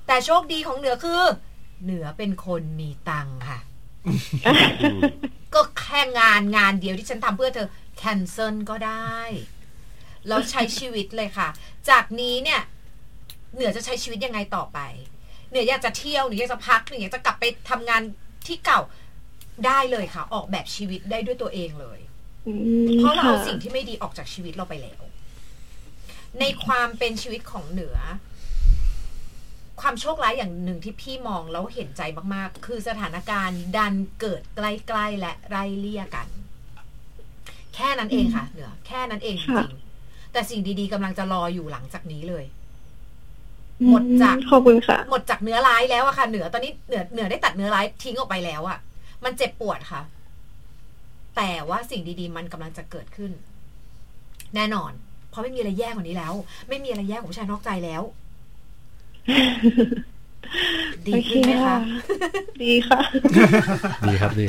แต่โชคดีของเหนือคือเหนือเป็นคนมีตังค์ค่ะ ก็แค่งานเดียวที่ฉันทำเพื่อเธอแคนเซิลก็ได้แล้วใช้ชีวิตเลยค่ะจากนี้เนี่ยเหนือจะใช้ชีวิตยังไงต่อไปเหนืออยากจะเที่ยวเหนืออยากจะพักเหนืออยากจะกลับไปทำงานที่เก่าได้เลยค่ะออกแบบชีวิตได้ด้วยตัวเองเลยเพราะเราเอาสิ่งที่ไม่ดีออกจากชีวิตเราไปแล้วในความเป็นชีวิตของเหนือความโชคร้ายอย่างหนึ่งที่พี่มองแล้วเห็นใจมากๆคือสถานการณ์ดันเกิดใกล้ๆและไล่เลี่ยกันแค่นั้นเองค่ะเหนือแค่นั้นเองจริงๆแต่สิ่งดีๆกำลังจะรออยู่หลังจากนี้เลยหมดจากขอบคุณค่ะหมดจากเนื้อร้ายแล้วอะค่ะเหนือตอนนี้เหนือได้ตัดเนื้อร้ายทิ้งออกไปแล้วอะมันเจ็บปวดค่ะแต่ว่าสิ่งดีๆมันกำลังจะเกิดขึ้นแน่นอนเพราะไม่มีอะไรแย่กว่านี้แล้วไม่มีอะไรแย่กว่าผู้ชายนอกใจแล้วดีขึ้นไหมคะดีค่ะดีครับดี